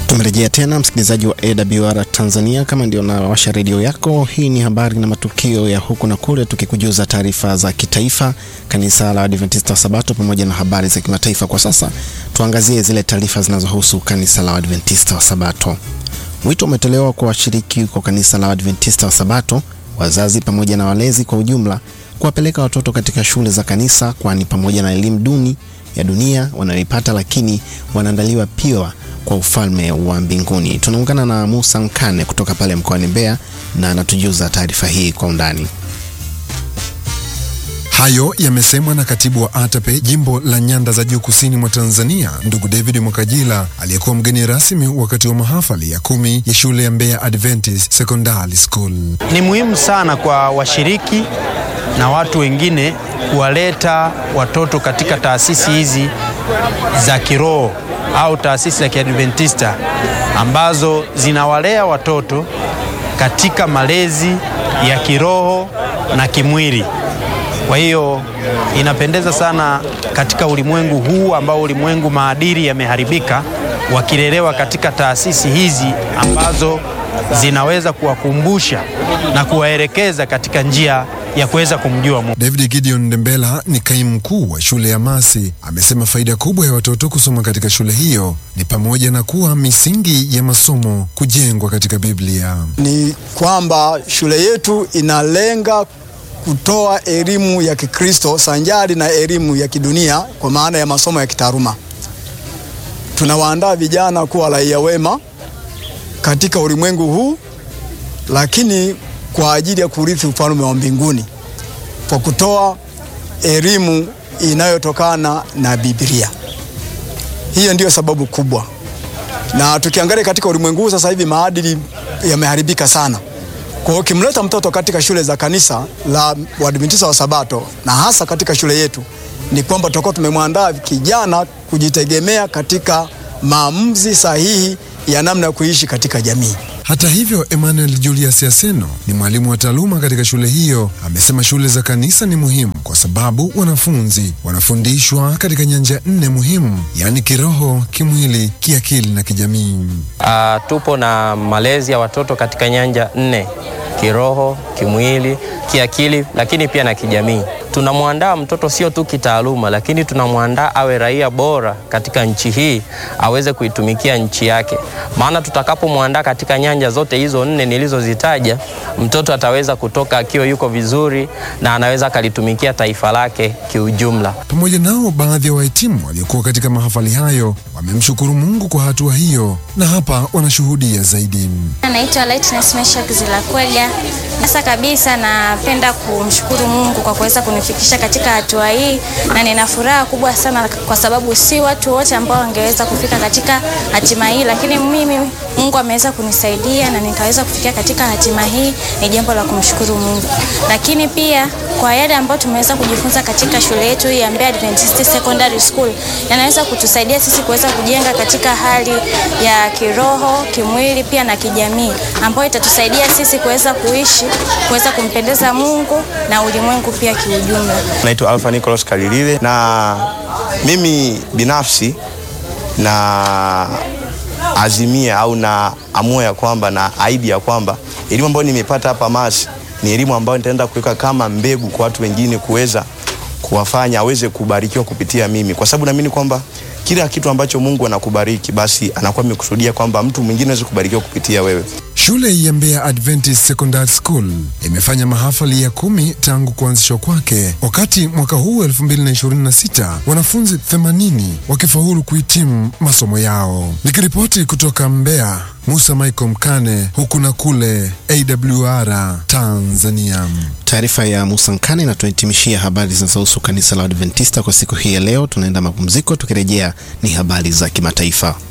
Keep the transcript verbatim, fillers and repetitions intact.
Tumerejea tena msikilizaji wa A W R Tanzania. Kama ndio unawasha redio yako, hii ni habari na matukio ya huku na kule, tukikujuza taarifa za kitaifa, kanisa la Adventista wa Sabato pamoja na habari za kimataifa. Kwa sasa tuangazie zile taarifa zinazohusu kanisa la Adventista wa Sabato. Wito umetolewa kwa washiriki kwa kanisa la Adventista wa Sabato, wazazi pamoja na walezi kwa ujumla, kuwapeleka watoto katika shule za kanisa, kwani pamoja na elimu duni ya dunia wanayoipata, lakini wanaandaliwa pia kwa ufalme wa mbinguni. Tunaungana na Musa Nkane kutoka pale mkoani Mbeya na anatujuza taarifa hii kwa undani. Hayo yamesemwa na katibu wa A T A P E jimbo la Nyanda za Juu kusini mwa Tanzania, ndugu David Mwakajila, aliyekuwa mgeni rasmi wakati wa mahafali ya kumi ya shule ya Mbeya Adventist Secondary School. Ni muhimu sana kwa washiriki na watu wengine kuwaleta watoto katika taasisi hizi za kiroho au taasisi za Kiadventista ambazo zinawalea watoto katika malezi ya kiroho na kimwili. Kwa hiyo inapendeza sana katika ulimwengu huu ambao ulimwengu maadili yameharibika, wakilelewa katika taasisi hizi ambazo zinaweza kuwakumbusha na kuwaelekeza katika njia ya kuweza kumjua Mungu. David Gideon Ndembela ni kaimu mkuu wa shule ya Masi, amesema faida kubwa ya watoto kusoma katika shule hiyo ni pamoja na kuwa misingi ya masomo kujengwa katika Biblia. Ni kwamba shule yetu inalenga kutoa elimu ya Kikristo sanjari na elimu ya kidunia kwa maana ya masomo ya kitaaluma. Tunawaandaa vijana kuwa raia wema katika ulimwengu huu, lakini kwa ajili ya kurithi ufalme wa mbinguni kwa kutoa elimu inayotokana na Biblia. Hiyo ndiyo sababu kubwa. Na tukiangalia katika ulimwengu huu sasa hivi maadili yameharibika sana. Kwa hiyo kimleta mtoto katika shule za kanisa la Waadventista wa Sabato na hasa katika shule yetu, ni kwamba tutakuwa tumemwandaa kijana kujitegemea katika maamuzi sahihi ya namna ya kuishi katika jamii. Hata hivyo, Emmanuel Julius Yaseno ni mwalimu wa taaluma katika shule hiyo, amesema shule za kanisa ni muhimu kwa sababu wanafunzi wanafundishwa katika nyanja nne muhimu, yani kiroho, kimwili, kiakili na kijamii. Uh, tupo na malezi ya watoto katika nyanja nne: kiroho, kimwili, kiakili, lakini pia na kijamii. Tunamwandaa mtoto sio tu kitaaluma, lakini tunamwandaa awe raia bora katika nchi hii, aweze kuitumikia nchi yake. Maana tutakapomwandaa katika nyanja zote hizo nne nilizozitaja, mtoto ataweza kutoka akiwa yuko vizuri na anaweza kalitumikia taifa lake kiujumla. Pamoja nao, baadhi ya wahitimu waliokuwa katika mahafali hayo wamemshukuru Mungu kwa hatua hiyo, na hapa wanashuhudia zaidi. Naitwa Lightness Meshak Zilakwega. Sasa kabisa napenda kumshukuru Mungu kwa kuweza kunifikisha katika hatua hii, na nina furaha kubwa sana kwa sababu si watu wote ambao wangeweza kufika katika hatima hii, lakini mimi Mungu ameweza kunisaidia na nikaweza kufikia katika hatima hii. Ni jambo la kumshukuru Mungu. Lakini pia kwa yale ambayo tumeweza kujifunza katika shule yetu ya Mbeya Adventist Secondary School, yanaweza kutusaidia sisi kuweza kujenga katika hali ya kiroho, kimwili pia na kijamii, ambayo itatusaidia sisi kuweza kuishi, kuweza kumpendeza Mungu na ulimwengu pia kiujumla. Naitwa Alpha Nicholas Kalilile, na mimi binafsi na azimia au na amua ya kwamba na idea ya kwamba elimu ambayo nimepata hapa Masi ni elimu ambayo nitaenda kuweka kama mbegu kwa watu wengine kuweza kuwafanya aweze kubarikiwa kupitia mimi, kwa sababu naamini kwamba kila kitu ambacho Mungu anakubariki basi anakuwa amekusudia kwamba mtu mwingine aweze kubarikiwa kupitia wewe. Shule ya Mbeya Adventist Secondary School imefanya mahafali ya kumi tangu kuanzishwa kwake, wakati mwaka huu elfu mbili na ishirini na sita wanafunzi themanini wakifaulu kuhitimu masomo yao. Nikiripoti kutoka Mbeya, Musa Michael Mkane, huku na kule, A W R Tanzania. Taarifa ya Musa Nkane na tunahitimishia habari zinazohusu kanisa la Adventista kwa siku hii ya leo. Tunaenda mapumziko, tukirejea ni habari za kimataifa.